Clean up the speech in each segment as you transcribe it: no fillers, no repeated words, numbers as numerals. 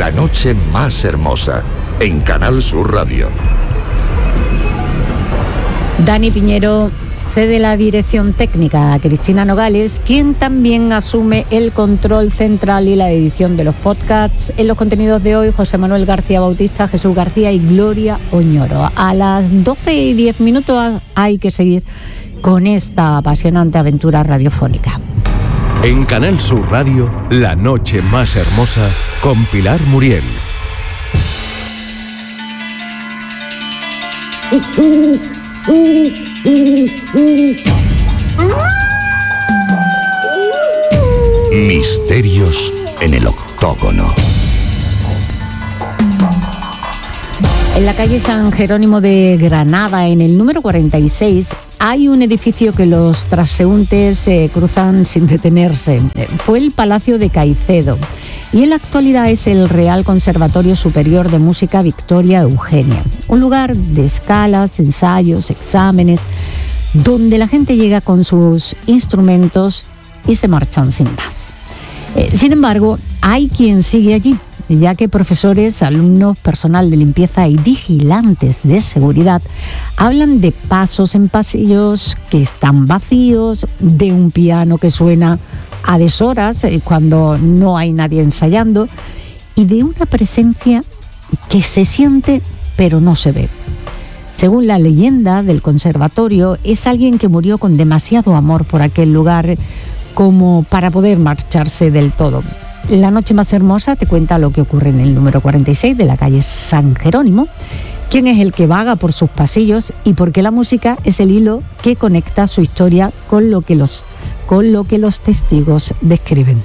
La noche más hermosa, en Canal Sur Radio. Dani Piñero cede la dirección técnica a Cristina Nogales, quien también asume el control central y la edición de los podcasts. En los contenidos de hoy, José Manuel García Bautista, Jesús García y Gloria Oñoro. A las 12:10 hay que seguir con esta apasionante aventura radiofónica. En Canal Sur Radio, La noche más hermosa, con Pilar Muriel. Misterios en el octógono. En la calle San Jerónimo de Granada, en el número 46, hay un edificio que los transeúntes cruzan sin detenerse. Fue el Palacio de Caicedo y en la actualidad es el Real Conservatorio Superior de Música Victoria Eugenia. Un lugar de escalas, ensayos, exámenes, donde la gente llega con sus instrumentos y se marchan sin más. Sin embargo, hay quien sigue allí, ya que profesores, alumnos, personal de limpieza y vigilantes de seguridad hablan de pasos en pasillos que están vacíos, de un piano que suena a deshoras cuando no hay nadie ensayando y de una presencia que se siente pero no se ve. Según la leyenda del conservatorio, es alguien que murió con demasiado amor por aquel lugar como para poder marcharse del todo. La noche más hermosa te cuenta lo que ocurre en el número 46 de la calle San Jerónimo, quién es el que vaga por sus pasillos y por qué la música es el hilo que conecta su historia con lo que los testigos describen.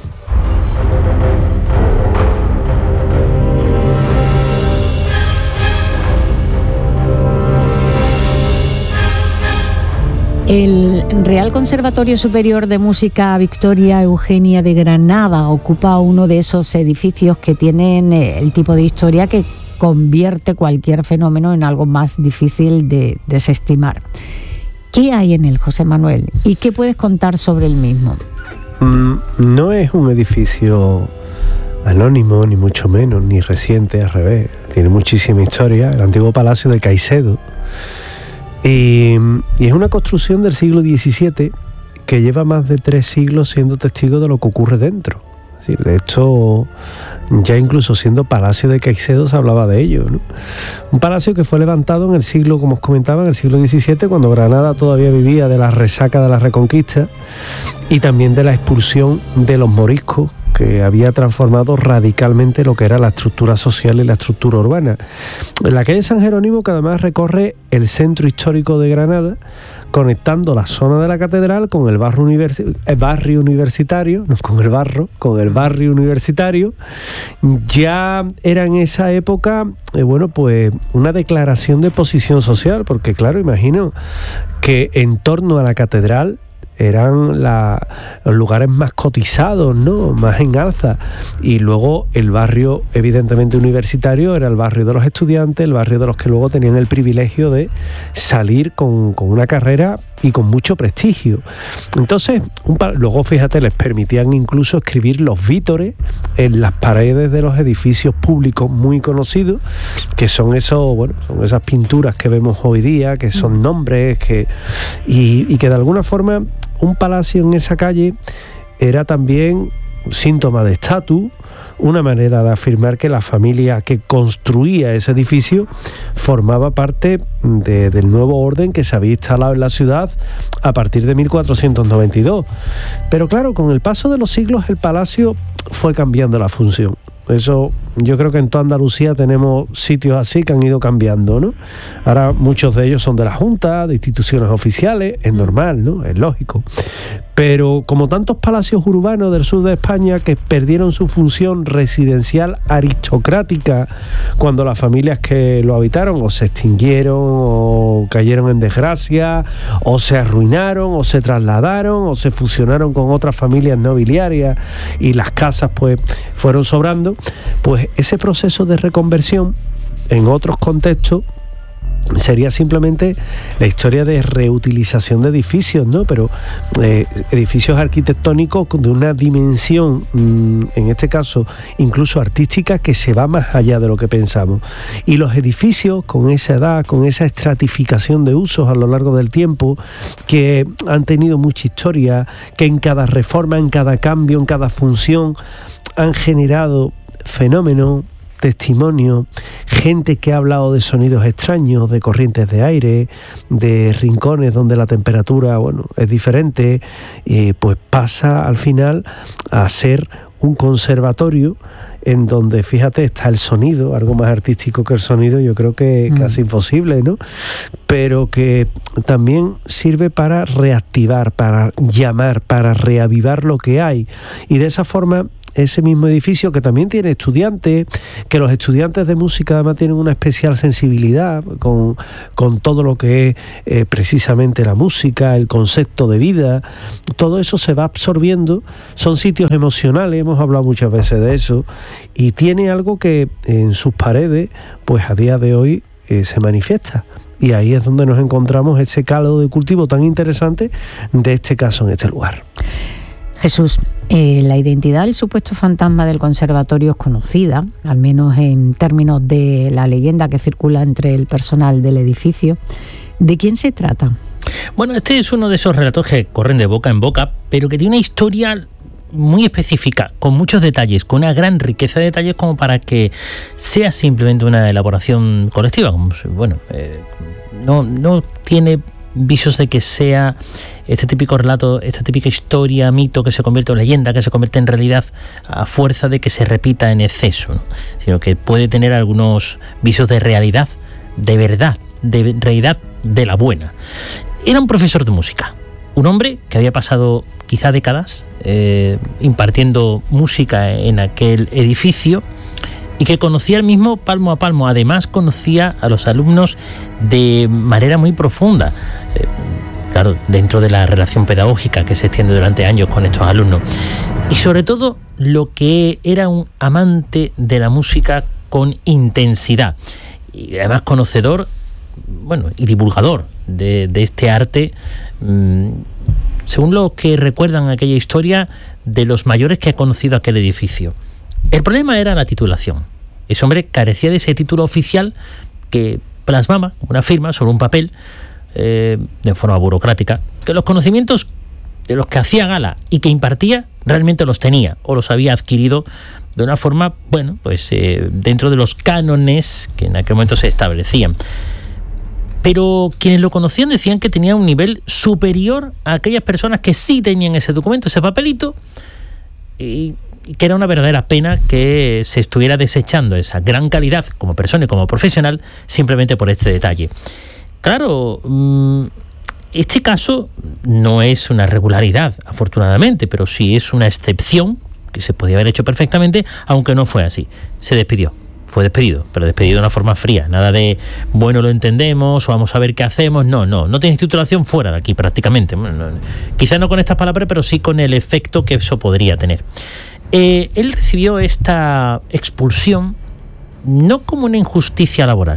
El Real Conservatorio Superior de Música Victoria Eugenia de Granada ocupa uno de esos edificios que tienen el tipo de historia que convierte cualquier fenómeno en algo más difícil de desestimar. ¿Qué hay en él, José Manuel? ¿Y qué puedes contar sobre el mismo? No es un edificio anónimo, ni mucho menos, ni reciente, al revés. Tiene muchísima historia, el antiguo Palacio de Caicedo. Y es una construcción del siglo XVII que lleva más de 3 siglos siendo testigo de lo que ocurre dentro. Es decir, de hecho, ya incluso siendo Palacio de Caicedo se hablaba de ello, ¿no? Un palacio que fue levantado en el siglo, como os comentaba, en el siglo XVII, cuando Granada todavía vivía de la resaca de la Reconquista y también de la expulsión de los moriscos, que había transformado radicalmente lo que era la estructura social y la estructura urbana. En la calle San Jerónimo, que además recorre el centro histórico de Granada, conectando la zona de la catedral con el barrio universitario, no con el barrio universitario, ya era en esa época, pues una declaración de posición social, porque claro, imagino que en torno a la catedral eran los lugares más cotizados, ¿no? Más en alza. Y luego el barrio, evidentemente universitario, era el barrio de los estudiantes, el barrio de los que luego tenían el privilegio de salir con una carrera y con mucho prestigio. Entonces, luego, fíjate, les permitían incluso escribir los vítores en las paredes de los edificios públicos muy conocidos, que son son esas pinturas que vemos hoy día, que son nombres, y que de alguna forma un palacio en esa calle era también síntoma de estatus, una manera de afirmar que la familia que construía ese edificio formaba parte del nuevo orden que se había instalado en la ciudad a partir de 1492. Pero claro, con el paso de los siglos el palacio fue cambiando la función. Eso, yo creo que en toda Andalucía tenemos sitios así que han ido cambiando, ¿no? Ahora muchos de ellos son de la Junta, de instituciones oficiales, es normal, ¿no? Es lógico. Pero como tantos palacios urbanos del sur de España que perdieron su función residencial aristocrática cuando las familias que lo habitaron o se extinguieron o cayeron en desgracia o se arruinaron o se trasladaron o se fusionaron con otras familias nobiliarias y las casas pues fueron sobrando, pues ese proceso de reconversión en otros contextos sería simplemente la historia de reutilización de edificios, ¿no? Pero edificios arquitectónicos de una dimensión, en este caso incluso artística, que se va más allá de lo que pensamos. Y los edificios con esa edad, con esa estratificación de usos a lo largo del tiempo, que han tenido mucha historia, que en cada reforma, en cada cambio, en cada función han generado fenómenos, testimonio, gente que ha hablado de sonidos extraños, de corrientes de aire, de rincones donde la temperatura, bueno, es diferente, pues pasa al final a ser un conservatorio en donde, fíjate, está el sonido, algo más artístico que el sonido, yo creo que casi imposible, ¿no? Pero que también sirve para reactivar, para llamar, para reavivar lo que hay. Y de esa forma, ese mismo edificio, que también tiene estudiantes, que los estudiantes de música además tienen una especial sensibilidad con todo lo que es precisamente la música, el concepto de vida, todo eso se va absorbiendo, son sitios emocionales, hemos hablado muchas veces de eso, y tiene algo que en sus paredes, pues a día de hoy se manifiesta. Y ahí es donde nos encontramos ese caldo de cultivo tan interesante de este caso en este lugar. Jesús, la identidad del supuesto fantasma del conservatorio es conocida, al menos en términos de la leyenda que circula entre el personal del edificio. ¿De quién se trata? Bueno, este es uno de esos relatos que corren de boca en boca, pero que tiene una historia muy específica, con muchos detalles, con una gran riqueza de detalles, como para que sea simplemente una elaboración colectiva. Bueno, no tiene visos de que sea este típico relato, esta típica historia, mito que se convierte en leyenda, que se convierte en realidad a fuerza de que se repita en exceso, ¿no? Sino que puede tener algunos visos de realidad, de verdad, de realidad de la buena. Era un profesor de música, un hombre que había pasado quizá décadas impartiendo música en aquel edificio y que conocía el mismo palmo a palmo. Además, conocía a los alumnos de manera muy profunda, claro, dentro de la relación pedagógica que se extiende durante años con estos alumnos. Y sobre todo, lo que era un amante de la música con intensidad. Y además conocedor, bueno, y divulgador de este arte, según lo que recuerdan aquella historia, de los mayores que ha conocido aquel edificio. El problema era la titulación. Ese hombre carecía de ese título oficial que plasmaba una firma sobre un papel de forma burocrática, que los conocimientos de los que hacía gala y que impartía realmente los tenía o los había adquirido de una forma, bueno, pues dentro de los cánones que en aquel momento se establecían. Pero quienes lo conocían decían que tenía un nivel superior a aquellas personas que sí tenían ese documento, ese papelito, y que era una verdadera pena que se estuviera desechando esa gran calidad como persona y como profesional simplemente por este detalle. Claro, este caso no es una regularidad, afortunadamente, pero sí es una excepción que se podía haber hecho perfectamente, aunque no fue así. Se despidió. Fue despedido, pero despedido de una forma fría, nada de, bueno, lo entendemos, o vamos a ver qué hacemos. No tienes titulación, fuera de aquí prácticamente. Quizá no con estas palabras, pero sí con el efecto que eso podría tener. Él recibió esta expulsión no como una injusticia laboral,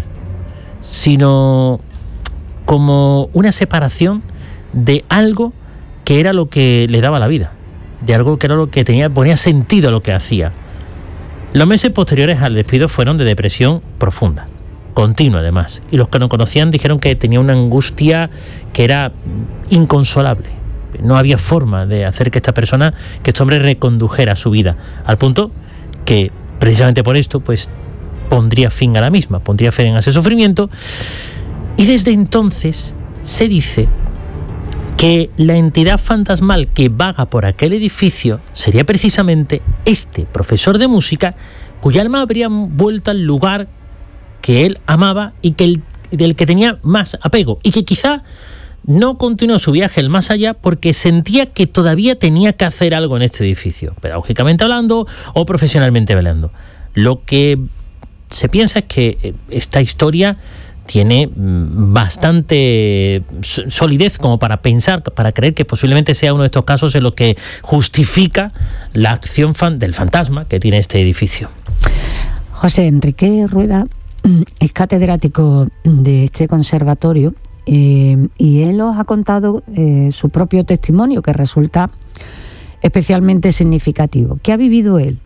sino como una separación de algo que era lo que le daba la vida, de algo que era lo que ponía sentido a lo que hacía. Los meses posteriores al despido fueron de depresión profunda, continua además, y los que no conocían dijeron que tenía una angustia que era inconsolable. No había forma de hacer que este hombre recondujera su vida, al punto que precisamente por esto pues pondría fin a la misma, pondría fin a ese sufrimiento. Y desde entonces se dice que la entidad fantasmal que vaga por aquel edificio sería precisamente este profesor de música, cuya alma habría vuelto al lugar que él amaba y del que tenía más apego, y que quizá no continuó su viaje el más allá porque sentía que todavía tenía que hacer algo en este edificio, pedagógicamente hablando o profesionalmente hablando. Lo que se piensa es que esta historia tiene bastante solidez como para pensar, para creer que posiblemente sea uno de estos casos en los que justifica la acción del fantasma que tiene este edificio. José Enrique Rueda es catedrático de este conservatorio y él os ha contado su propio testimonio, que resulta especialmente significativo. ¿Qué ha vivido él?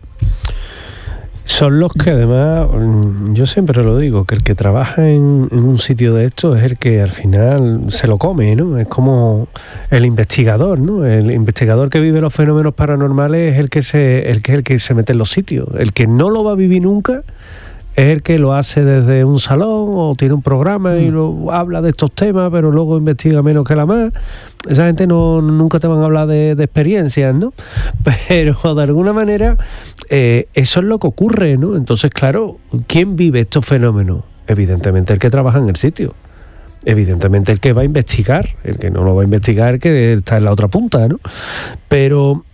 Son los que además, yo siempre lo digo, que el que trabaja en un sitio de estos es el que al final se lo come, ¿no? Es como el investigador, ¿no? El investigador que vive los fenómenos paranormales es el que se mete en los sitios. El que no lo va a vivir nunca es el que lo hace desde un salón o tiene un programa y habla de estos temas, pero luego investiga menos que la más. Esa gente nunca te van a hablar de experiencias, ¿no? Pero de alguna manera eso es lo que ocurre, ¿no? Entonces, claro, ¿quién vive estos fenómenos? Evidentemente el que trabaja en el sitio. Evidentemente el que va a investigar. El que no lo va a investigar, el que está en la otra punta, ¿no? Pero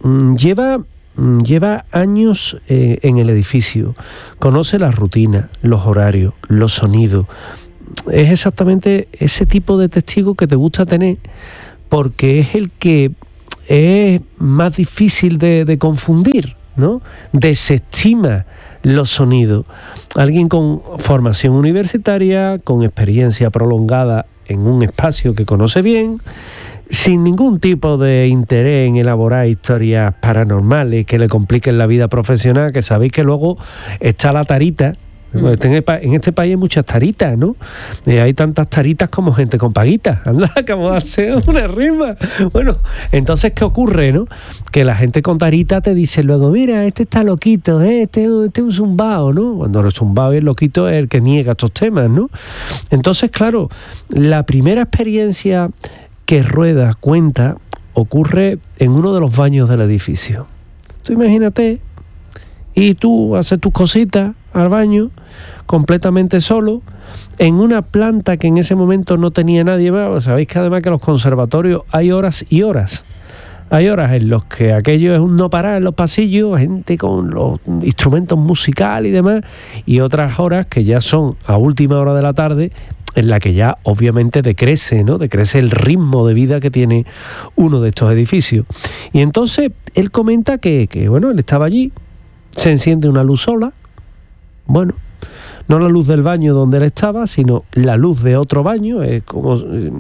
lleva años en el edificio, conoce las rutinas, los horarios, los sonidos. Es exactamente ese tipo de testigo que te gusta tener, porque es el que es más difícil de confundir, ¿no? Desestima los sonidos. Alguien con formación universitaria, con experiencia prolongada en un espacio que conoce bien, sin ningún tipo de interés en elaborar historias paranormales que le compliquen la vida profesional, que sabéis que luego está la tarita. En este país hay muchas taritas, ¿no? Hay tantas taritas como gente con paguitas. Anda, acabo de hacer una rima. Bueno, entonces, ¿qué ocurre, no? Que la gente con tarita te dice luego, mira, este está loquito, este es un zumbao, ¿no? Cuando el zumbao y el loquito es el que niega estos temas, ¿no? Entonces, claro, la primera experiencia que Rueda cuenta ocurre en uno de los baños del edificio. Tú imagínate, y tú haces tus cositas al baño, completamente solo, en una planta que en ese momento no tenía nadie más. Sabéis que además que en los conservatorios hay horas y horas. Hay horas en los que aquello es un no parar en los pasillos, gente con los instrumentos musicales y demás, y otras horas que ya son a última hora de la tarde, en la que ya obviamente decrece, ¿no? Decrece el ritmo de vida que tiene uno de estos edificios. Y entonces él comenta que bueno, él estaba allí, se enciende una luz sola, bueno, no la luz del baño donde él estaba, sino la luz de otro baño, como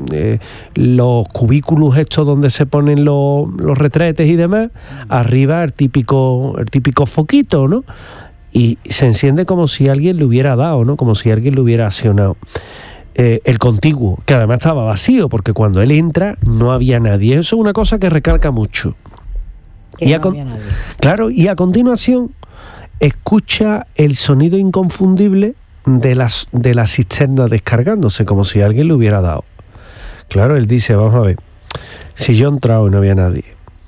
los cubículos estos donde se ponen los retretes y demás, arriba el típico foquito, ¿no? Y se enciende como si alguien le hubiera dado, ¿no? Como si alguien le hubiera accionado. El contiguo, que además estaba vacío, porque cuando él entra no había nadie. Eso es una cosa que recalca mucho. Claro, y a continuación escucha el sonido inconfundible de la cisterna descargándose, como si alguien le hubiera dado. Claro, él dice, vamos a ver, si yo he entrado y no había nadie,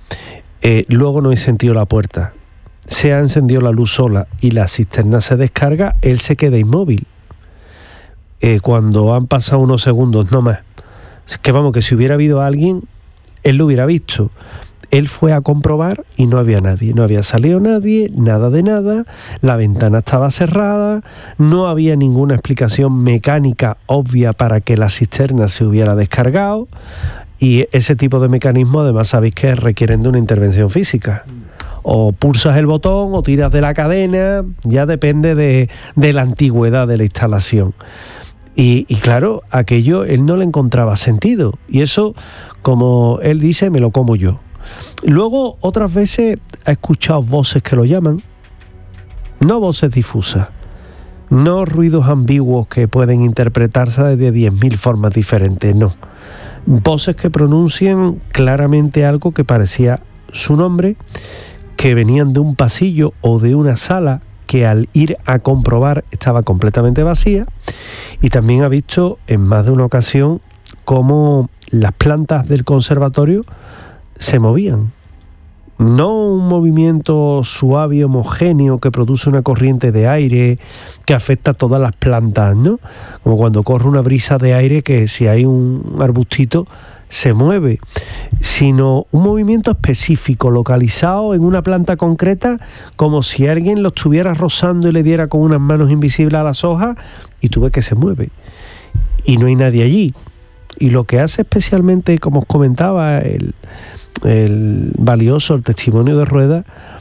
luego no he sentido la puerta, se ha encendido la luz sola y la cisterna se descarga, él se queda inmóvil. Cuando han pasado unos segundos, no más. Es que vamos, que si hubiera habido alguien, él lo hubiera visto. Él fue a comprobar y no había nadie, no había salido nadie, nada de nada, la ventana estaba cerrada, no había ninguna explicación mecánica obvia para que la cisterna se hubiera descargado, y ese tipo de mecanismos además sabéis que requieren de una intervención física. O pulsas el botón o tiras de la cadena, ya depende de la antigüedad de la instalación. Y claro, aquello él no le encontraba sentido, y eso, como él dice, me lo como yo. Luego otras veces ha escuchado voces que lo llaman, no voces difusas, no ruidos ambiguos que pueden interpretarse de 10.000 formas diferentes, no. Voces que pronuncian claramente algo que parecía su nombre, que venían de un pasillo o de una sala que al ir a comprobar estaba completamente vacía, y también ha visto en más de una ocasión cómo las plantas del conservatorio se movían. No un movimiento suave y homogéneo que produce una corriente de aire que afecta a todas las plantas, ¿no? Como cuando corre una brisa de aire que si hay un arbustito se mueve, sino un movimiento específico, localizado en una planta concreta, como si alguien lo estuviera rozando y le diera con unas manos invisibles a las hojas, y tú ves que se mueve. Y no hay nadie allí. Y lo que hace especialmente, como os comentaba, el valioso, el testimonio de Rueda,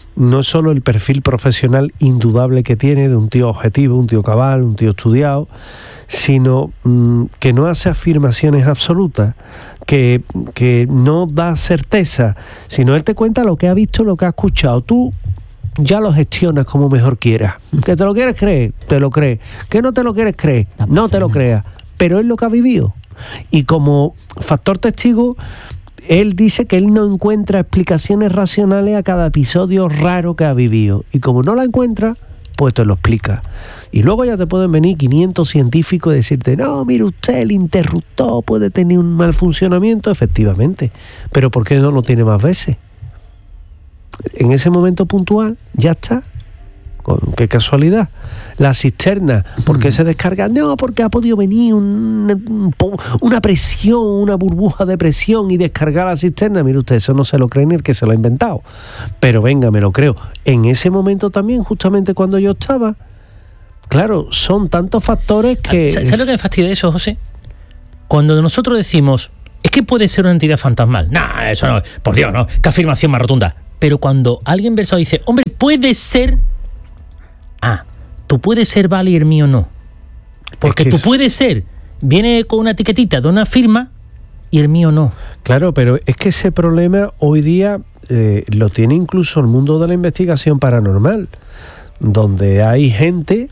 no es solo el perfil profesional indudable que tiene de un tío objetivo, un tío cabal, un tío estudiado, sino que no hace afirmaciones absolutas, que no da certeza, sino él te cuenta lo que ha visto, lo que ha escuchado. Tú ya lo gestionas como mejor quieras. Que te lo quieres creer, te lo crees. Que no te lo quieres creer, no te lo creas. Pero es lo que ha vivido. Y como factor testigo, él dice que él no encuentra explicaciones racionales a cada episodio raro que ha vivido. Y como no la encuentra, pues te lo explica. Y luego ya te pueden venir 500 científicos y decirte, no, mire usted, el interruptor puede tener un mal funcionamiento, efectivamente. Pero ¿por qué no lo tiene más veces? En ese momento puntual, ya está. Qué casualidad. La cisterna, ¿por qué se descarga? No, porque ha podido venir una presión, una burbuja de presión y descargar la cisterna. Mire usted, eso no se lo cree ni el que se lo ha inventado. Pero venga, me lo creo. En ese momento también, justamente cuando yo estaba, claro, son tantos factores que... ¿Sabes lo que me fastidia de eso, José? Cuando nosotros decimos, es que puede ser una entidad fantasmal. No, eso no, por Dios, no, qué afirmación más rotunda. Pero cuando alguien versado dice, hombre, puede ser... Ah, tú puedes ser vale y el mío no. Porque tú puedes ser, viene con una etiquetita de una firma y el mío no. Claro, pero es que ese problema hoy día lo tiene incluso el mundo de la investigación paranormal, donde hay gente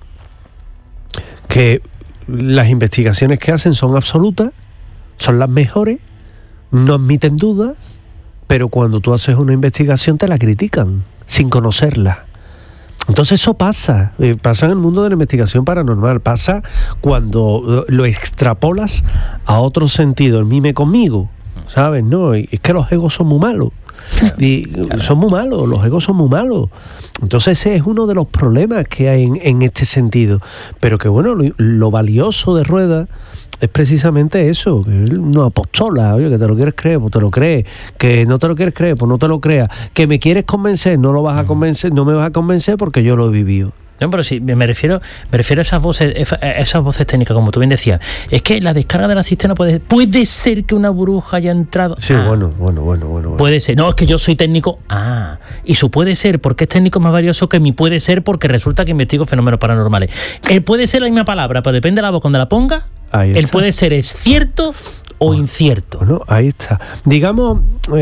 que las investigaciones que hacen son absolutas, son las mejores, no admiten dudas, pero cuando tú haces una investigación te la critican sin conocerla. Entonces eso pasa en el mundo de la investigación paranormal, pasa cuando lo extrapolas a otro sentido, el mime conmigo, ¿sabes? No, es que los egos son muy malos. Son muy malos, los egos son muy malos. Entonces ese es uno de los problemas que hay en este sentido. Pero que bueno, lo valioso de Rueda es precisamente eso, que él no apostola. Oye, que te lo quieres creer, pues te lo crees. Que no te lo quieres creer, pues no te lo creas. Que me quieres convencer, no lo vas a convencer, no me vas a convencer porque yo lo he vivido. No, pero sí, me refiero a esas voces técnicas, como tú bien decías. Es que la descarga de la cisterna puede ser que una burbuja haya entrado. Sí, bueno. Puede ser. No, es que yo soy técnico. Ah, y su puede ser porque es técnico más valioso que mi puede ser porque resulta que investigo fenómenos paranormales. El puede ser la misma palabra, pero depende de la voz cuando la ponga. El puede ser es cierto o incierto. Bueno, ahí está. Digamos...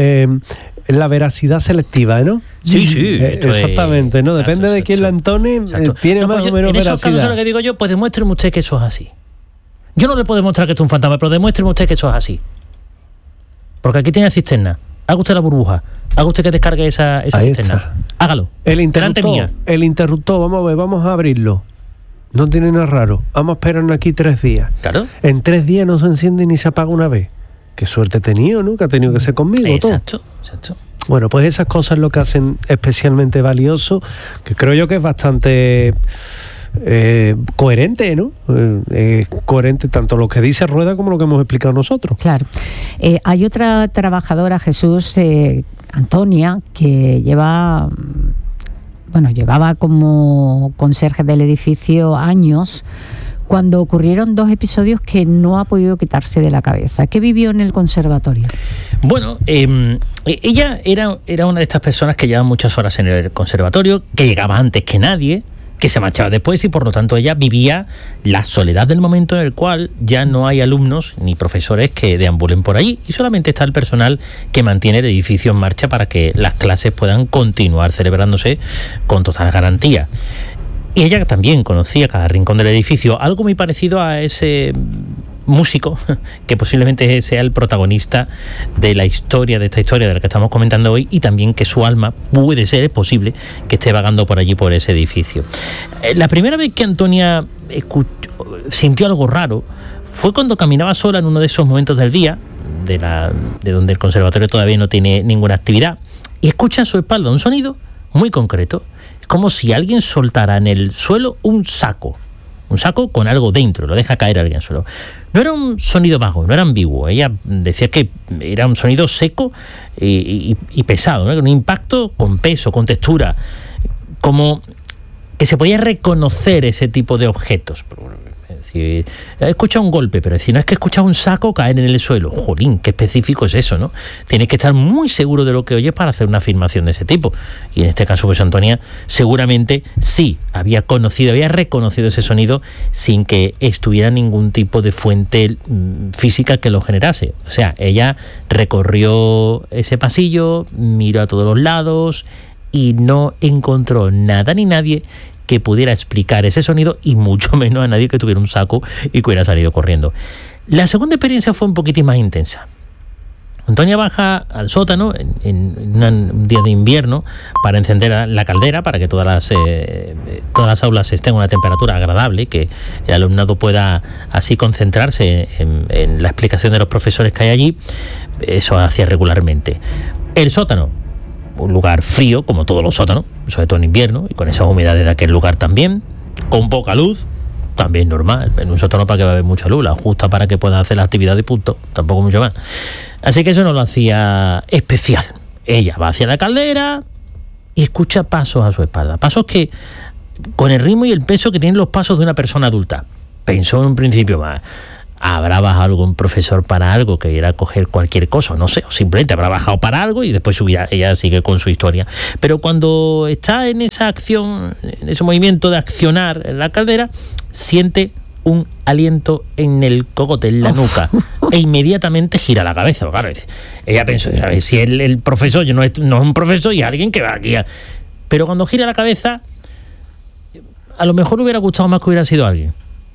la veracidad selectiva, ¿no? Sí. Exactamente, ¿no? Depende de quién la entone, tiene más o menos veracidad. En esos casos, lo que digo yo, pues demuéstreme usted que eso es así. Yo no le puedo demostrar que esto es un fantasma, pero demuéstreme usted que eso es así. Porque aquí tiene cisterna. Haga usted la burbuja. Haga usted que descargue esa cisterna. Está. Hágalo. El interruptor, vamos a ver, vamos a abrirlo. No tiene nada raro. Vamos a esperarnos aquí 3 días. Claro. En 3 días no se enciende ni se apaga una vez. Qué suerte he tenido, ¿no? Que ha tenido que ser conmigo. Exacto. Bueno, pues esas cosas es lo que hacen especialmente valioso, que creo yo que es bastante coherente, ¿no? Coherente tanto lo que dice Rueda como lo que hemos explicado nosotros. Claro. Hay otra trabajadora, Jesús, Antonia, que llevaba como conserje del edificio años, cuando ocurrieron 2 episodios que no ha podido quitarse de la cabeza. ¿Qué vivió en el conservatorio? Bueno, ella era una de estas personas que llevaban muchas horas en el conservatorio, que llegaba antes que nadie, que se marchaba después y por lo tanto ella vivía la soledad del momento en el cual ya no hay alumnos ni profesores que deambulen por ahí y solamente está el personal que mantiene el edificio en marcha para que las clases puedan continuar celebrándose con total garantía. Y ella también conocía cada rincón del edificio, algo muy parecido a ese músico que posiblemente sea el protagonista de esta historia de la que estamos comentando hoy, y también que su alma es posible que esté vagando por allí, por ese edificio. La primera vez que Antonia sintió algo raro fue cuando caminaba sola en uno de esos momentos del día, de donde el conservatorio todavía no tiene ninguna actividad, y escucha a su espalda un sonido muy concreto. Es como si alguien soltara en el suelo un saco con algo dentro, lo deja caer alguien al suelo. No era un sonido vago, no era ambiguo. Ella decía que era un sonido seco y pesado, ¿no? Un impacto con peso, con textura, como que se podía reconocer ese tipo de objetos. Es decir, he escuchado un golpe, pero si no es que he escuchado un saco caer en el suelo. Jolín, qué específico es eso, ¿no? Tienes que estar muy seguro de lo que oyes para hacer una afirmación de ese tipo. Y en este caso, pues Antonia seguramente sí había reconocido ese sonido sin que estuviera ningún tipo de fuente física que lo generase. O sea, ella recorrió ese pasillo, miró a todos los lados y no encontró nada ni nadie que pudiera explicar ese sonido, y mucho menos a nadie que tuviera un saco y que hubiera salido corriendo. La segunda experiencia fue un poquitín más intensa. Antonia baja al sótano en un día de invierno para encender la caldera, para que todas las aulas estén a una temperatura agradable, que el alumnado pueda así concentrarse en la explicación de los profesores que hay allí. Eso hacía regularmente. El sótano, un lugar frío, como todos los sótanos, sobre todo en invierno, y con esas humedades de aquel lugar también, con poca luz, también normal. En un sótano, para que va a haber mucha luz, la justa para que puedan hacer la actividad de punto, tampoco mucho más. Así que eso no lo hacía especial. Ella va hacia la caldera y escucha pasos a su espalda, pasos que, con el ritmo y el peso que tienen los pasos de una persona adulta. Pensó en un principio, habrá bajado algún profesor para algo, que irá a coger cualquier cosa, no sé, o simplemente habrá bajado para algo y después subirá, ella sigue con su historia. Pero cuando está en esa acción, en ese movimiento de accionar en la caldera, siente un aliento en el cogote, en la nuca, e inmediatamente gira la cabeza. Claro, ella pensó, a ver, si el profesor no es un profesor y es alguien que va aquí pero cuando gira la cabeza, a lo mejor le hubiera gustado más que hubiera sido alguien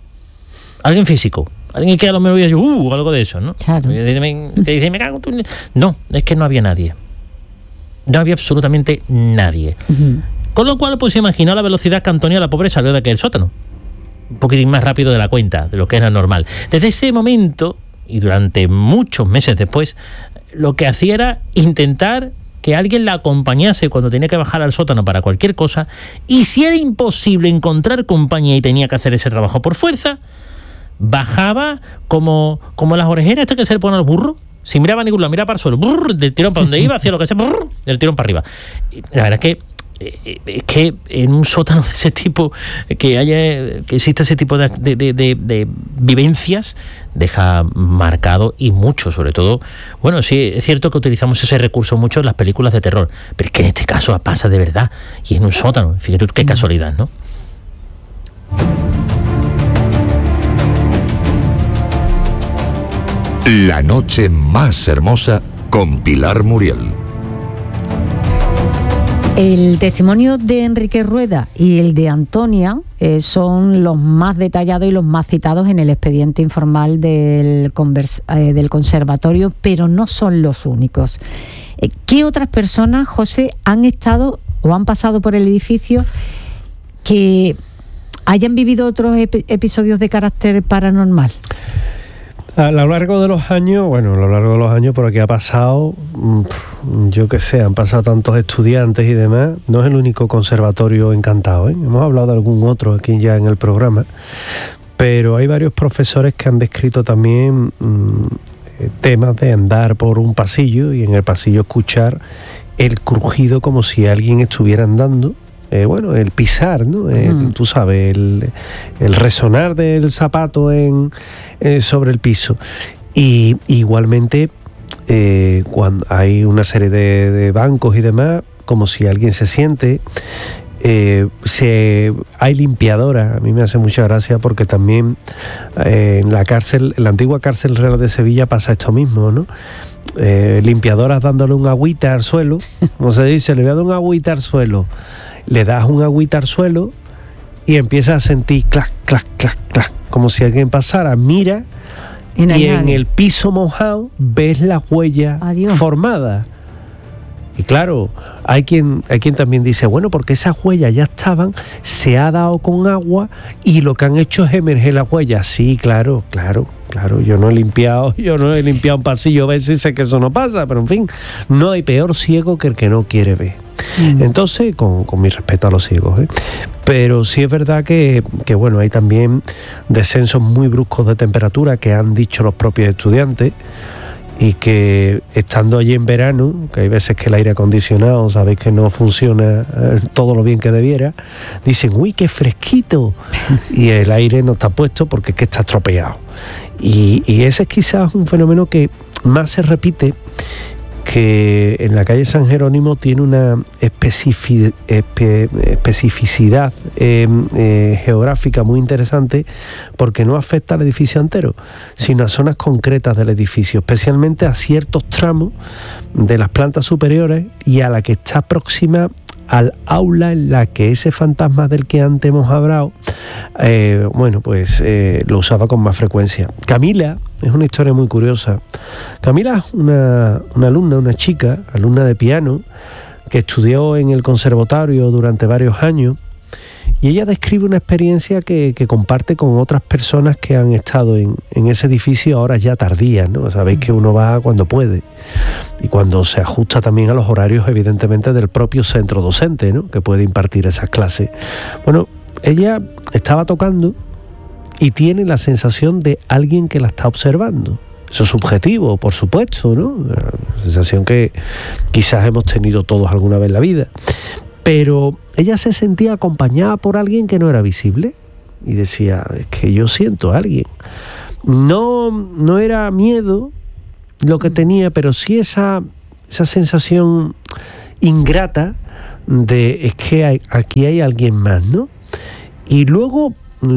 físico, alguien que a lo mejor hubiera dicho algo de eso, ¿no? Claro. Que dice, me cago tú. No, es que no había nadie, no había absolutamente nadie. Con lo cual, pues se imaginó la velocidad que Antonia, la pobre, salió de aquel sótano, un poquitín más rápido de la cuenta, de lo que era normal. Desde ese momento, y durante muchos meses después, lo que hacía era intentar que alguien la acompañase cuando tenía que bajar al sótano para cualquier cosa, y si era imposible encontrar compañía y tenía que hacer ese trabajo por fuerza, bajaba como las orejeras estas que se le ponen a los burros, sin mirar a ningún lado, miraba para el suelo, del tirón para donde iba, hacía lo que sea, del tirón para arriba. Y la verdad es que en un sótano de ese tipo, que exista ese tipo de vivencias, deja marcado, y mucho, sobre todo. Bueno, sí, es cierto que utilizamos ese recurso mucho en las películas de terror, pero es que en este caso pasa de verdad, y en un sótano. Fíjate qué casualidad, ¿no? La noche más hermosa con Pilar Muriel. El testimonio de Enrique Rueda y el de Antonia son los más detallados y los más citados en el expediente informal del conservatorio, pero no son los únicos. ¿Qué otras personas, José, han estado o han pasado por el edificio que hayan vivido otros episodios de carácter paranormal? A lo largo de los años, por aquí ha pasado, yo qué sé, han pasado tantos estudiantes y demás. No es el único conservatorio encantado, ¿eh? Hemos hablado de algún otro aquí ya en el programa, pero hay varios profesores que han descrito también temas de andar por un pasillo y en el pasillo escuchar el crujido como si alguien estuviera andando. El pisar, ¿no? Tú sabes, el resonar del zapato sobre el piso. Y igualmente, cuando hay una serie de bancos y demás, como si alguien se siente, hay limpiadoras. A mí me hace mucha gracia porque también en la antigua cárcel real de Sevilla pasa esto mismo, ¿no? Limpiadoras dándole un agüita al suelo, como se dice, le voy a dar un agüita al suelo. Le das un agüita al suelo y empiezas a sentir clac, clac, clac, clac, como si alguien pasara. Mira, y en el piso mojado ves la huella formada. Y claro, hay quien también dice, bueno, porque esas huellas ya estaban, se ha dado con agua y lo que han hecho es emerger las huellas. Sí, claro, yo no he limpiado un pasillo, a veces sé que eso no pasa, pero en fin, no hay peor ciego que el que no quiere ver. Entonces, con mi respeto a los ciegos, pero sí es verdad que bueno, hay también descensos muy bruscos de temperatura que han dicho los propios estudiantes, y que estando allí en verano, que hay veces que el aire acondicionado, sabéis que no funciona todo lo bien que debiera, dicen, uy, qué fresquito, y el aire no está puesto porque es que está estropeado. Y ese es quizás un fenómeno que más se repite, que en la calle San Jerónimo tiene una especificidad geográfica muy interesante, porque no afecta al edificio entero, sino a zonas concretas del edificio, especialmente a ciertos tramos de las plantas superiores y a la que está próxima al aula en la que ese fantasma del que antes hemos hablado, lo usaba con más frecuencia. Camila es una historia muy curiosa. Camila es una alumna, una chica, alumna de piano, que estudió en el conservatorio durante varios años, y ella describe una experiencia que comparte con otras personas que han estado en ese edificio a horas ya tardías, ¿no? Sabéis que uno va cuando puede y cuando se ajusta también a los horarios, evidentemente, del propio centro docente, ¿no?, que puede impartir esas clases. Bueno, ella estaba tocando y tiene la sensación de alguien que la está observando. Eso es subjetivo, por supuesto, ¿no? Una sensación que quizás hemos tenido todos alguna vez en la vida. Pero ella se sentía acompañada por alguien que no era visible y decía, es que yo siento a alguien. No era miedo lo que tenía, pero sí esa sensación ingrata de, es que aquí hay alguien más, ¿no? Y luego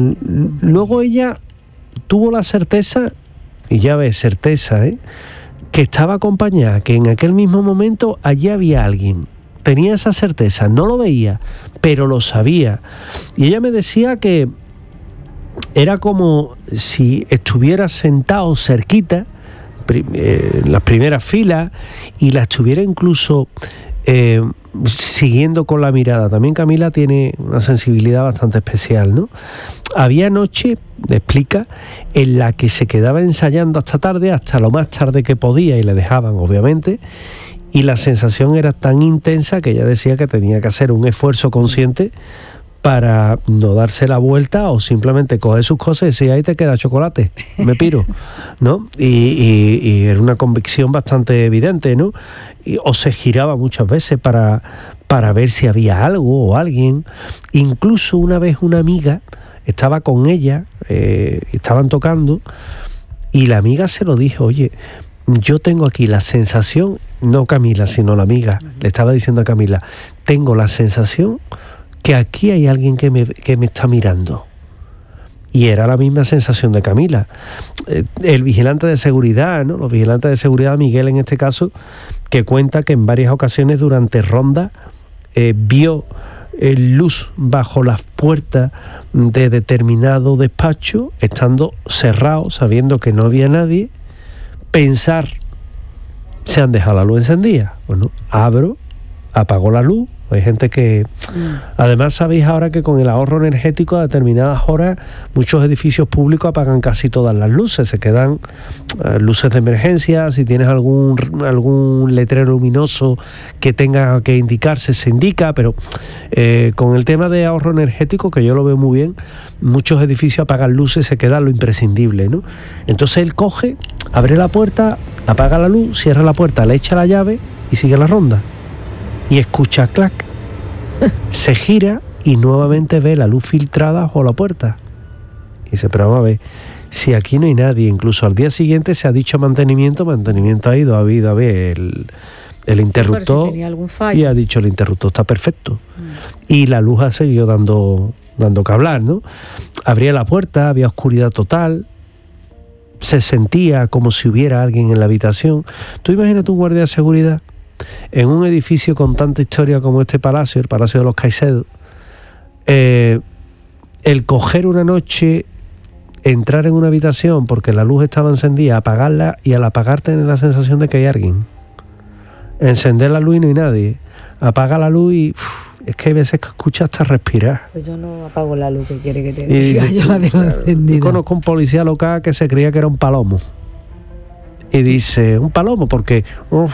ella tuvo la certeza, y ya ves, certeza, que estaba acompañada, que en aquel mismo momento allí había alguien. Tenía esa certeza, no lo veía, pero lo sabía. Y ella me decía que era como si estuviera sentado cerquita, en las primeras filas, y la estuviera incluso siguiendo con la mirada. También Camila tiene una sensibilidad bastante especial, ¿no? Había noche, explica, en la que se quedaba ensayando hasta tarde, hasta lo más tarde que podía, y le dejaban, obviamente, y la sensación era tan intensa que ella decía que tenía que hacer un esfuerzo consciente para no darse la vuelta o simplemente coger sus cosas y decir, ahí te queda chocolate, me piro, ¿no? Y era una convicción bastante evidente, ¿no? O se giraba muchas veces para ver si había algo o alguien. Incluso una vez una amiga estaba con ella, estaban tocando, y la amiga se lo dijo, oye, yo tengo aquí la sensación, no Camila, sino la amiga, le estaba diciendo a Camila, tengo la sensación que aquí hay alguien que me está mirando. Y era la misma sensación de Camila. El vigilante de seguridad, ¿no? Los vigilantes de seguridad, Miguel en este caso, que cuenta que en varias ocasiones durante ronda vio luz bajo las puertas de determinado despacho, estando cerrado, sabiendo que no había nadie, pensar, se han dejado la luz encendida. Bueno, abro, apago la luz. Hay gente que... Además, sabéis ahora que con el ahorro energético a determinadas horas muchos edificios públicos apagan casi todas las luces, se quedan luces de emergencia. Si tienes algún letrero luminoso que tenga que indicarse, se indica, pero con el tema de ahorro energético, que yo lo veo muy bien, muchos edificios apagan luces, se queda lo imprescindible, ¿no? Entonces él coge, abre la puerta, apaga la luz, cierra la puerta, le echa la llave y sigue la ronda. Y escucha clac, se gira y nuevamente ve la luz filtrada bajo la puerta. Y dice, pero vamos a ver, si aquí no hay nadie, incluso al día siguiente se ha dicho mantenimiento ha ido, ha habido el interruptor, si tenía algún fallo, y ha dicho el interruptor está perfecto. Y la luz ha seguido dando que hablar, ¿no? Abría la puerta, había oscuridad total, se sentía como si hubiera alguien en la habitación. Tú imagínate un guardia de seguridad en un edificio con tanta historia como este palacio, el Palacio de los Caicedos, el coger una noche, entrar en una habitación porque la luz estaba encendida, apagarla, y al apagar tener la sensación de que hay alguien. Encender la luz y no hay nadie. Apaga la luz y es que hay veces que escuchas hasta respirar. Pues yo no apago la luz, que quiere que te diga, yo la dejo encendida. Conozco un policía local que se creía que era un palomo. Y dice, un palomo, porque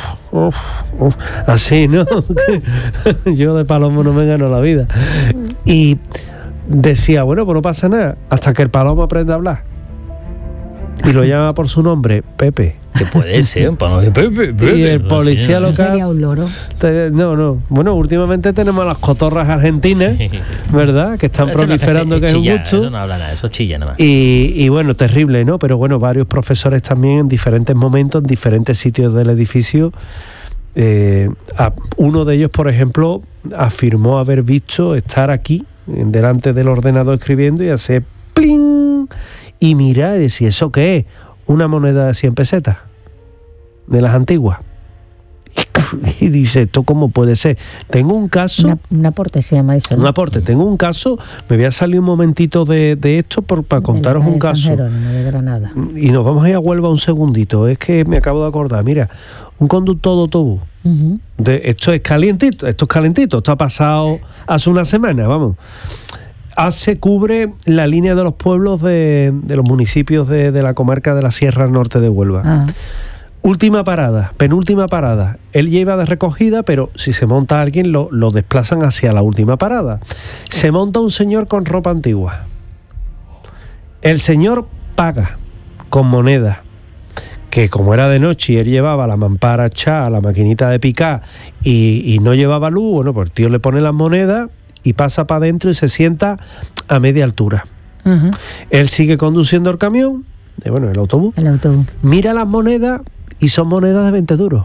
así, ¿no? Yo de palomo no me gano la vida. Y decía, bueno, pues no pasa nada, hasta que el palomo aprende a hablar. Y lo llama por su nombre, Pepe. Que puede ser, y el policía ¿No sería local... un loro? No. Bueno, últimamente tenemos las cotorras argentinas, Sí. ¿verdad? Que están Eso no proliferando, hace- que es un chilla, gusto. Eso no habla nada, eso chilla nada más. Y bueno, terrible, ¿no? Pero bueno, varios profesores también en diferentes momentos, en diferentes sitios del edificio. Uno de ellos, por ejemplo, afirmó haber visto estar aquí, delante del ordenador escribiendo y hacer ¡pling! Y mirar y decir, ¿eso qué es? Una moneda de 100 pesetas, de las antiguas. Y dice, ¿esto cómo puede ser? Tengo un caso... Un aporte se llama eso, ¿no? Un aporte, tengo un caso, me voy a salir un momentito de esto para contaros un De San caso. Jerónimo de Granada. Y nos vamos a ir a Huelva un segundito, es que me acabo de acordar, mira, un conductor de autobús, Ujú. esto es calentito, esto ha pasado hace una semana, vamos. Cubre la línea de los pueblos de los municipios de la comarca de la Sierra Norte de Huelva. Ah, Última parada, penúltima parada. Él lleva de recogida, pero si se monta alguien lo desplazan hacia la última parada. Se monta un señor con ropa antigua. El señor paga con moneda, que como era de noche y él llevaba la mampara echada, la maquinita de picar y no llevaba luz, bueno, pues el tío le pone las monedas y pasa para adentro y se sienta a media altura. ujú. Él sigue conduciendo el camión, el autobús, El autobús. mira las monedas y son monedas de 20 duros.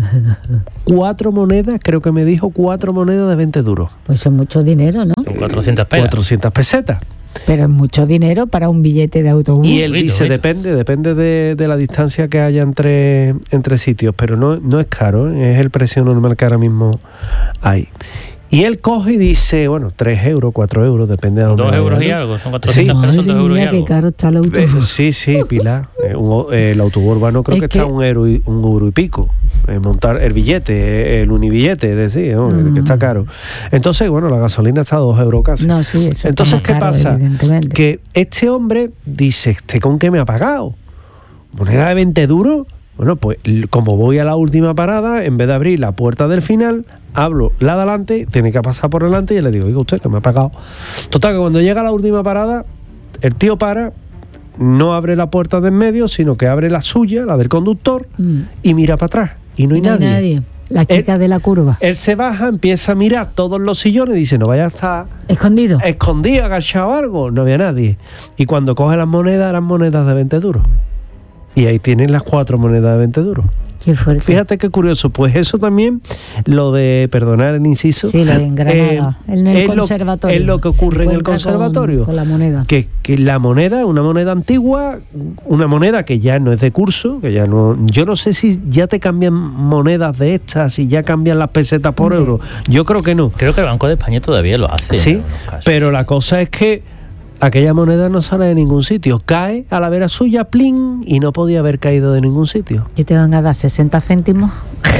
4 monedas, creo que me dijo 4 monedas de 20 duros. Pues son mucho dinero, ¿no? Son 400 pelas. 400 pesetas. Pero es mucho dinero para un billete de autobús. Y él Bonito, dice, bonito. depende de la distancia que haya entre sitios, pero no es caro, ¿eh? Es el precio normal que ahora mismo hay. Y él coge y dice, 3 euros, 4 euros, depende de dónde 2 vaya, euros y ¿no? algo, son 400 Madre pelas, son 2 euros y mía, qué algo. caro está el autobús. Sí, Pilar. El autobús urbano creo Es que está que- un euro y pico. Montar el billete, el unibillete, es decir, que está caro. Entonces, la gasolina está a 2 euros casi. No, sí, eso Entonces, está ¿qué más caro, pasa? evidentemente. Que este hombre dice, ¿con qué me ha pagado? ¿Moneda de 20 duros? Bueno, pues como voy a la última parada, en vez de abrir la puerta del final, hablo la de adelante, tiene que pasar por delante y le digo, oiga usted, que me ha pagado. Total, que cuando llega a la última parada, el tío para, no abre la puerta de en medio, sino que abre la suya, la del conductor, y mira para atrás. Y no hay nadie. La chica de la curva. Él se baja, empieza a mirar todos los sillones y dice, no vaya a estar Escondido. escondido, agachado algo. No había nadie. Y cuando coge las monedas, eran monedas de 20 duros. Y ahí tienen las 4 monedas de 20 duros. Qué fuerte. Fíjate qué curioso. Pues eso también, lo de, perdonar el inciso. Sí, lo de en Granada, en el conservatorio. Es lo que Se ocurre en el encuentra conservatorio. con la moneda. Que la moneda, una moneda antigua, una moneda que ya no es de curso, que ya no. Yo no sé si ya te cambian monedas de estas, si ya cambian las pesetas por euro. Yo creo que no. Creo que el Banco de España todavía lo hace. Sí, en algunos casos. pero la cosa es que aquella moneda no sale de ningún sitio. Cae a la vera suya, plin, y no podía haber caído de ningún sitio. ¿Qué te van a dar? ¿60 céntimos?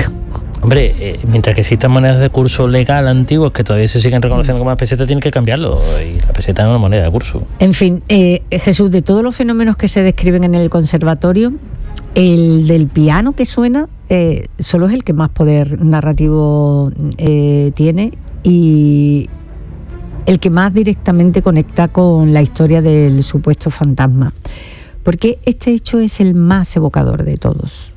Hombre, mientras que existan monedas de curso legal antiguas que todavía se siguen reconociendo como peseta, tienen que cambiarlo. Y la peseta es una moneda de curso. En fin, Jesús, de todos los fenómenos que se describen en el conservatorio, el del piano que suena solo es el que más poder narrativo tiene y el que más directamente conecta con la historia del supuesto fantasma. Porque este hecho es el más evocador de todos.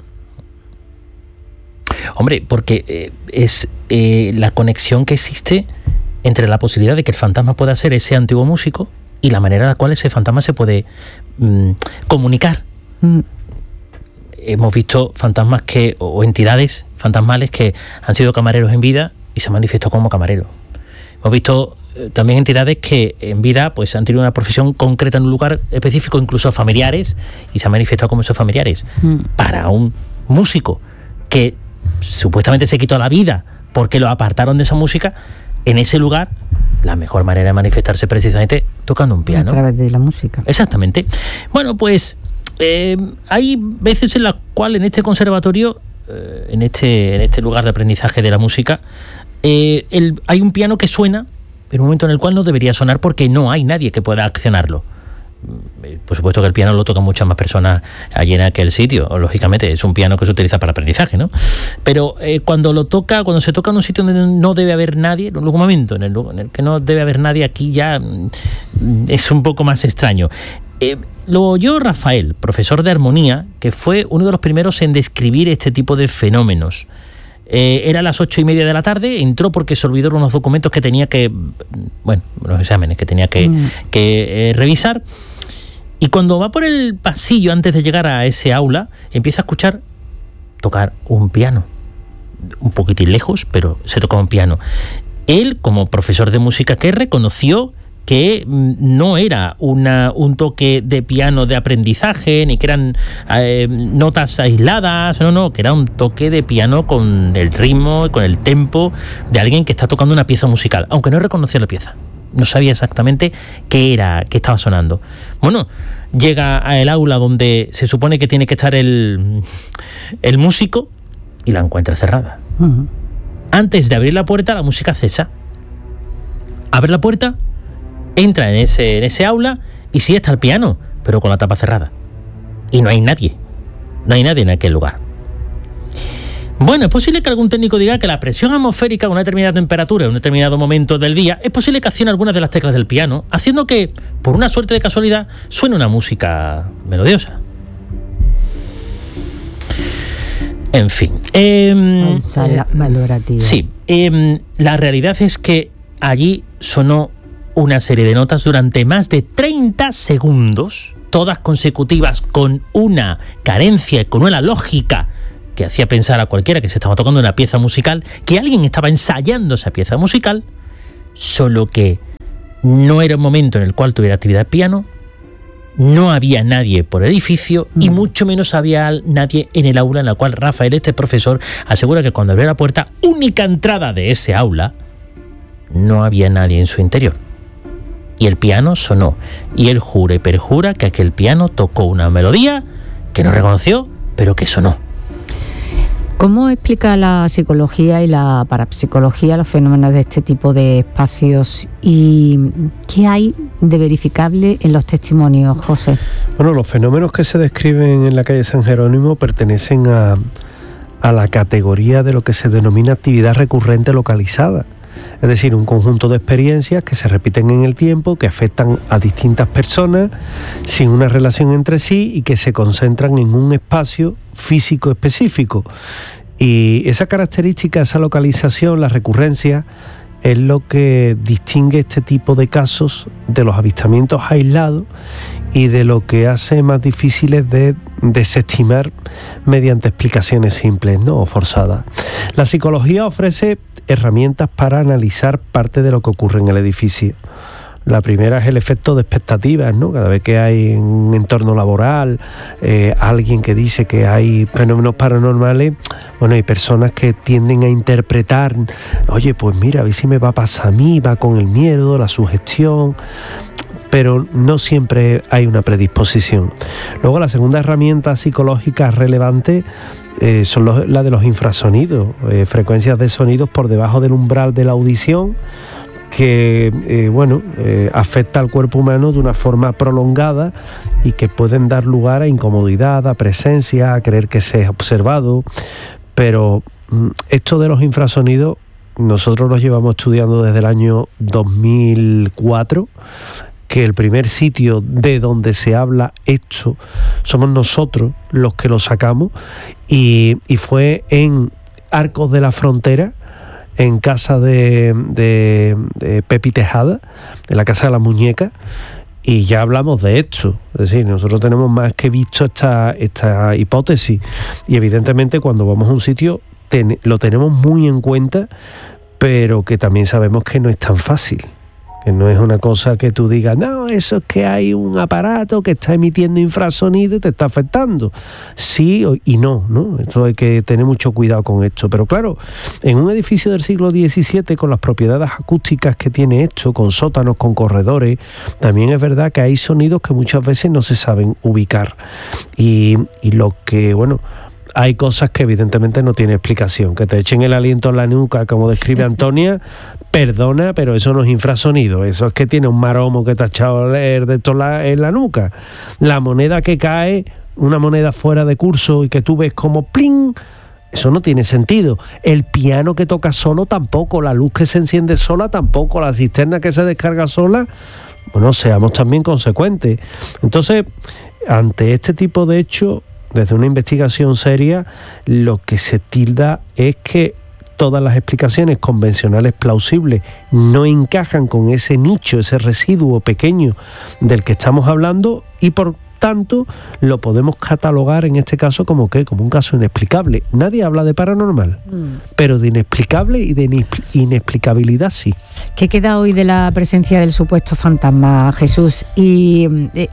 Hombre, porque es la conexión que existe entre la posibilidad de que el fantasma pueda ser ese antiguo músico y la manera en la cual ese fantasma se puede comunicar. Hemos visto fantasmas o entidades fantasmales que han sido camareros en vida y se han manifestado como camareros. Hemos visto también entidades que en vida pues han tenido una profesión concreta en un lugar específico, incluso familiares, y se han manifestado como esos familiares. Para un músico que supuestamente se quitó la vida porque lo apartaron de esa música, en ese lugar la mejor manera de manifestarse precisamente tocando un piano. A través de la música. Exactamente. Bueno, pues hay veces en las cuales en este conservatorio, en este lugar de aprendizaje de la música, hay un piano que suena en un momento en el cual no debería sonar porque no hay nadie que pueda accionarlo. Por supuesto que el piano lo tocan muchas más personas allí en aquel sitio, lógicamente es un piano que se utiliza para aprendizaje, ¿no? Pero cuando se toca en un sitio donde no debe haber nadie, en un momento en el que no debe haber nadie, aquí ya es un poco más extraño. Lo oyó Rafael, profesor de armonía, que fue uno de los primeros en describir este tipo de fenómenos. Era a las 8:30 de la tarde, entró porque se olvidó unos documentos que tenía que, unos exámenes que tenía que revisar, y cuando va por el pasillo antes de llegar a ese aula, empieza a escuchar tocar un piano, un poquitín lejos, pero se tocaba un piano. Él, como profesor de música, que reconoció que no era un toque de piano de aprendizaje, ni que eran notas aisladas, no, que era un toque de piano con el ritmo, con el tempo de alguien que está tocando una pieza musical, aunque no reconocía la pieza, no sabía exactamente qué estaba sonando. Bueno, llega al aula donde se supone que tiene que estar el músico y la encuentra cerrada. Uh-huh. Antes de abrir la puerta, la música cesa. Abre la puerta, entra en ese aula y sí está el piano, pero con la tapa cerrada. Y no hay nadie en aquel lugar. Bueno, es posible que algún técnico diga que la presión atmosférica a una determinada temperatura en un determinado momento del día es posible que accione algunas de las teclas del piano, haciendo que, por una suerte de casualidad, suene una música melodiosa. En fin. Valorativa. Sí. La realidad es que allí sonó una serie de notas durante más de 30 segundos, todas consecutivas, con una carencia y con una lógica que hacía pensar a cualquiera que se estaba tocando una pieza musical, que alguien estaba ensayando esa pieza musical, solo que no era un momento en el cual tuviera actividad de piano, no había nadie por el edificio y mucho menos había nadie en el aula en la cual Rafael, este profesor, asegura que cuando abrió la puerta, única entrada de ese aula, no había nadie en su interior. Y el piano sonó. Y él jura y perjura que aquel piano tocó una melodía que no reconoció, pero que sonó. ¿Cómo explica la psicología y la parapsicología los fenómenos de este tipo de espacios? ¿Y qué hay de verificable en los testimonios, José? Bueno, los fenómenos que se describen en la calle San Jerónimo pertenecen a la categoría de lo que se denomina actividad recurrente localizada. Es decir, un conjunto de experiencias que se repiten en el tiempo, que afectan a distintas personas sin una relación entre sí y que se concentran en un espacio físico específico. Y esa característica, esa localización, la recurrencia, es lo que distingue este tipo de casos de los avistamientos aislados y de lo que hace más difíciles de desestimar mediante explicaciones simples, ¿no?, o forzadas. La psicología ofrece herramientas para analizar parte de lo que ocurre en el edificio. La primera es el efecto de expectativas, ¿no? Cada vez que hay un entorno laboral, alguien que dice que hay fenómenos paranormales, bueno, hay personas que tienden a interpretar, oye, pues mira, a ver si me va a pasar a mí, va con el miedo, la sugestión, pero no siempre hay una predisposición. Luego, la segunda herramienta psicológica relevante son la de los infrasonidos, frecuencias de sonidos por debajo del umbral de la audición, que afecta al cuerpo humano de una forma prolongada y que pueden dar lugar a incomodidad, a presencia, a creer que se es observado. Pero esto de los infrasonidos nosotros los llevamos estudiando desde el año 2004, que el primer sitio de donde se habla esto somos nosotros los que lo sacamos, y fue en Arcos de la Frontera, en casa de Pepi Tejada, en la Casa de la Muñeca, y ya hablamos de esto. Es decir, nosotros tenemos más que visto esta hipótesis, y evidentemente cuando vamos a un sitio lo tenemos muy en cuenta, pero que también sabemos que no es tan fácil, que no es una cosa que tú digas, no, eso es que hay un aparato que está emitiendo infrasonido y te está afectando. Sí y no, ¿no? Esto hay que tener mucho cuidado con esto. Pero claro, en un edificio del siglo XVII, con las propiedades acústicas que tiene esto, con sótanos, con corredores, también es verdad que hay sonidos que muchas veces no se saben ubicar. Y lo que, bueno, hay cosas que evidentemente no tienen explicación. Que te echen el aliento en la nuca, como describe Antonia, perdona, pero eso no es infrasonido. Eso es que tiene un maromo que te ha echado de esto en la nuca. La moneda que cae, una moneda fuera de curso y que tú ves como ¡pling!, eso no tiene sentido. El piano que toca solo tampoco, la luz que se enciende sola tampoco, la cisterna que se descarga sola. Bueno, seamos también consecuentes. Entonces, ante este tipo de hechos, desde una investigación seria, lo que se tilda es que todas las explicaciones convencionales plausibles no encajan con ese nicho, ese residuo pequeño del que estamos hablando, y por tanto lo podemos catalogar en este caso como un caso inexplicable. Nadie habla de paranormal, pero de inexplicable y de inexplicabilidad sí. ¿Qué queda hoy de la presencia del supuesto fantasma, Jesús? Y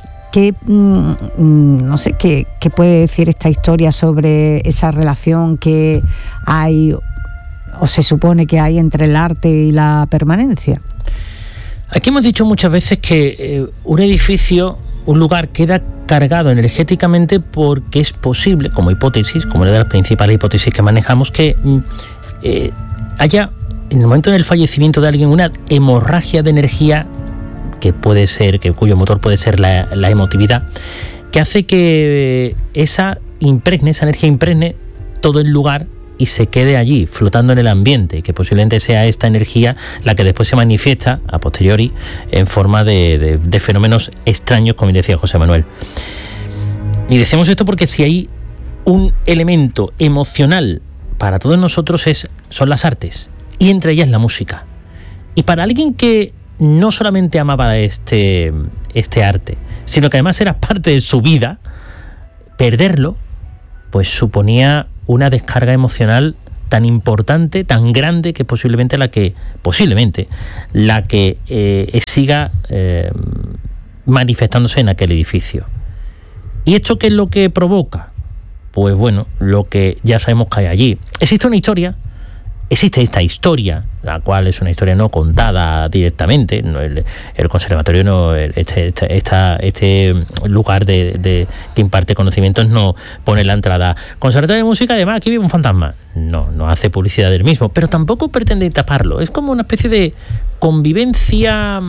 no sé, ¿qué puede decir esta historia sobre esa relación que hay o se supone que hay entre el arte y la permanencia? Aquí hemos dicho muchas veces que un edificio, un lugar, queda cargado energéticamente porque es posible, como hipótesis, como una de las principales hipótesis que manejamos, que haya, en el momento del fallecimiento de alguien, una hemorragia de energía que puede ser, cuyo motor puede ser la emotividad, que hace que esa energía impregne todo el lugar y se quede allí, flotando en el ambiente, que posiblemente sea esta energía la que después se manifiesta a posteriori en forma de fenómenos extraños, como decía José Manuel. Y decimos esto porque si hay un elemento emocional para todos nosotros son las artes, y entre ellas la música. Y para alguien que no solamente amaba este arte, sino que además era parte de su vida, perderlo, pues suponía una descarga emocional tan importante, tan grande, que posiblemente la que siga manifestándose en aquel edificio. ¿Y esto qué es lo que provoca? Pues bueno, lo que ya sabemos que hay allí. Existe esta historia, la cual es una historia no contada directamente. No, el conservatorio, no, este lugar que imparte conocimientos, no pone la entrada Conservatorio de Música, además aquí vive un fantasma. No hace publicidad del mismo, pero tampoco pretende taparlo. Es como una especie de convivencia,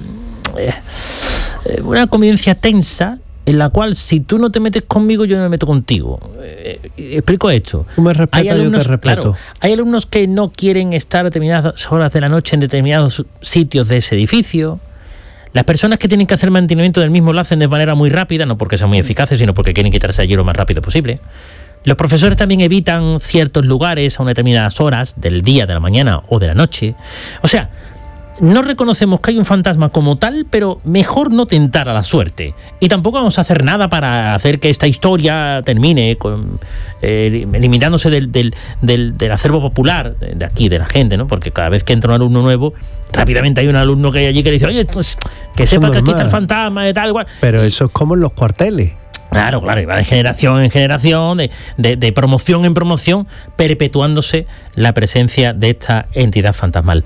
una convivencia tensa, en la cual si tú no te metes conmigo, yo no me meto contigo. Explico esto. Tú me respetas, yo te respeto. Claro, hay alumnos que no quieren estar determinadas horas de la noche en determinados sitios de ese edificio. Las personas que tienen que hacer mantenimiento del mismo lo hacen de manera muy rápida, no porque sean muy eficaces, sino porque quieren quitarse allí lo más rápido posible. Los profesores también evitan ciertos lugares a unas determinadas horas del día, de la mañana o de la noche. O sea, no reconocemos que hay un fantasma como tal, pero mejor no tentar a la suerte. Y tampoco vamos a hacer nada para hacer que esta historia termine eliminándose del acervo popular de aquí, de la gente, ¿no? Porque cada vez que entra un alumno nuevo, rápidamente hay un alumno que hay allí que le dice, oye, que sepa que aquí está el fantasma y tal, igual. Pero eso es como en los cuarteles. Claro, y va de generación en generación, de promoción en promoción, perpetuándose la presencia de esta entidad fantasmal.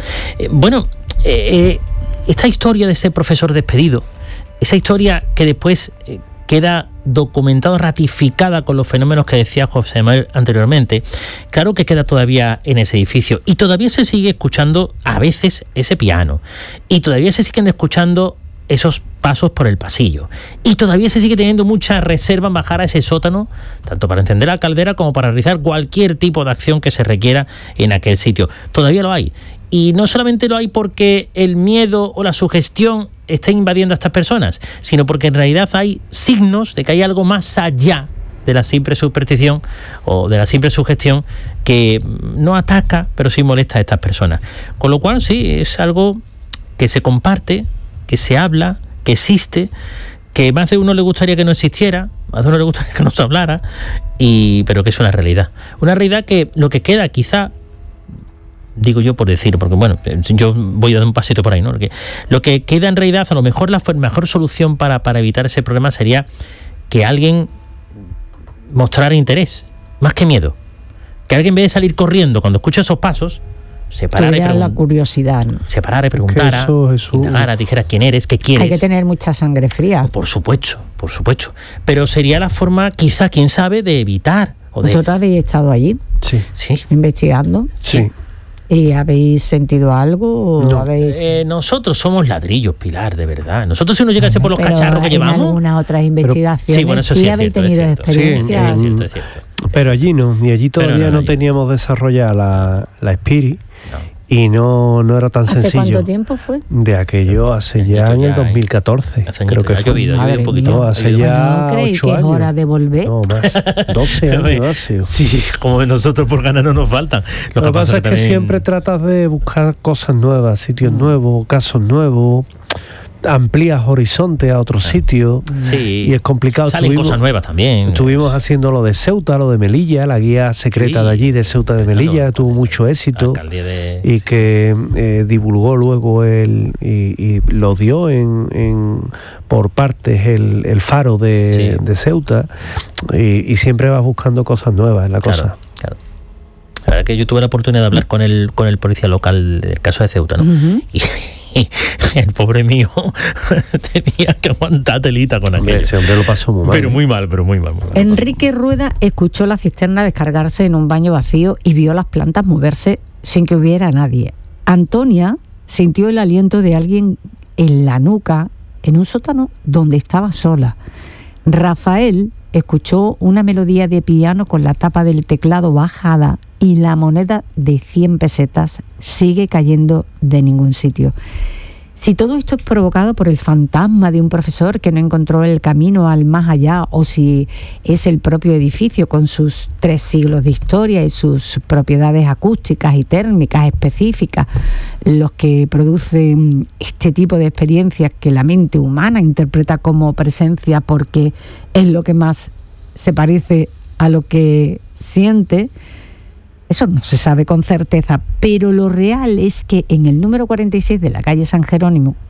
Esta historia de ese profesor despedido, esa historia que después queda documentada, ratificada con los fenómenos que decía José Manuel anteriormente, claro que queda todavía en ese edificio, y todavía se sigue escuchando a veces ese piano, y todavía se siguen escuchando esos pasos por el pasillo, y todavía se sigue teniendo mucha reserva en bajar a ese sótano, tanto para encender la caldera como para realizar cualquier tipo de acción que se requiera en aquel sitio. Todavía lo hay, y no solamente lo hay porque el miedo o la sugestión está invadiendo a estas personas, sino porque en realidad hay signos de que hay algo más allá de la simple superstición o de la simple sugestión que no ataca, pero sí molesta a estas personas. Con lo cual sí, es algo que se comparte, que se habla, que existe, que más de uno le gustaría que no existiera, más de uno le gustaría que no se hablara, pero que es una realidad. Una realidad que lo que queda quizá, digo yo por decir, porque bueno, yo voy a dar un pasito por ahí, ¿no? Porque lo que queda en realidad, a lo mejor la mejor solución para evitar ese problema sería que alguien mostrara interés, más que miedo. Que alguien, en vez de salir corriendo cuando escucha esos pasos, se parara y la curiosidad, ¿no? Se parara y preguntara, indagara, dijera quién eres, qué quieres. Hay que tener mucha sangre fría. Por supuesto. Pero sería la forma, quizá, quién sabe, de evitar. ¿Vosotros habéis estado allí? Sí. ¿Investigando? Sí. ¿Y habéis sentido algo? No. Nosotros somos ladrillos, Pilar, de verdad. Nosotros, si uno llegase por los cacharros que llevamos... en algunas otras investigaciones sí habéis tenido experiencia. Sí, es cierto. Pero allí no, y allí todavía no teníamos desarrollada la Spirit. No. y no era tan ¿Hace sencillo. cuánto tiempo fue? De aquello hace ya en el 2014. Creo que ha llovido un poquito. No, hace ya ¿No creéis 8 que es años. hora de volver? No, más. 12 años hace. Sí, como nosotros por ganas no nos faltan. Lo que pasa es que también... siempre tratas de buscar cosas nuevas, sitios nuevos, casos nuevos, amplías horizonte a otros sitios, sí, y es complicado. Salen cosas nuevas también. Estuvimos haciendo lo de Ceuta, lo de Melilla, la guía secreta de allí, de Ceuta de Melilla, tuvo mucho éxito, y que divulgó luego y lo dio por partes el faro de Ceuta, y siempre vas buscando cosas nuevas en la cosa. Claro. La verdad que yo tuve la oportunidad de hablar con el policía local del caso de Ceuta, ¿no? Y el pobre mío tenía que aguantar telita con aquello. Ese hombre lo pasó muy mal. Pero muy mal. Enrique Rueda escuchó la cisterna descargarse en un baño vacío y vio las plantas moverse sin que hubiera nadie. Antonia sintió el aliento de alguien en la nuca en un sótano donde estaba sola. Rafael escuchó una melodía de piano con la tapa del teclado bajada y la moneda de 100 pesetas sigue cayendo de ningún sitio. Si todo esto es provocado por el fantasma de un profesor que no encontró el camino al más allá, o si es el propio edificio con sus 3 siglos de historia y sus propiedades acústicas y térmicas específicas los que producen este tipo de experiencias que la mente humana interpreta como presencia porque es lo que más se parece a lo que siente, eso no se sabe con certeza, pero lo real es que en el número 46 de la calle San Jerónimo,